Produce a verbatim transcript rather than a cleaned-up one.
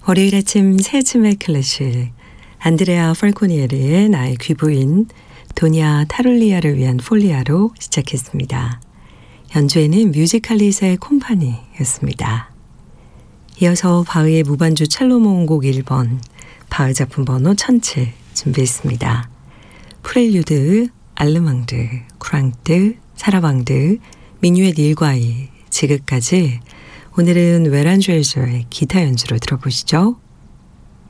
월요일 아침 새 아침의 클래식 안드레아 팔코니에리의 나의 귀부인 도니아 타룰리아를 위한 폴리아로 시작했습니다. 연주에는 뮤지칼리스의 콤파니였습니다. 이어서 바흐의 무반주 첼로 모음곡 일 번 바흐 작품 번호 천칠 준비했습니다. 프렐류드, 알르망드, 쿠랑트, 사라방드, 미뉴엣 일과이, 지그까지 오늘은 웨란주엘조의 기타 연주로 들어보시죠.